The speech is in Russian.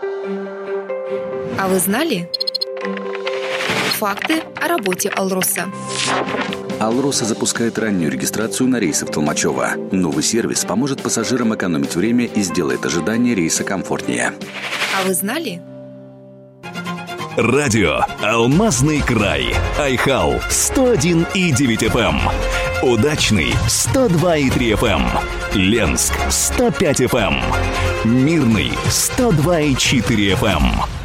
А вы знали? Факты о работе «Алроса». «Алроса» запускает раннюю регистрацию на рейсы в Толмачево. Новый сервис поможет пассажирам экономить время и сделает ожидание рейса комфортнее. А вы знали? Радио «Алмазный край». Айхал 101,9 FM. Удачный 102,3 FM. Ленск 105 FM. Мирный 102,4 FM.